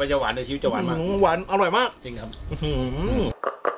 ไปจะหวานในชีวิตจะหวานมากหวานอร่อยมากจริงครับ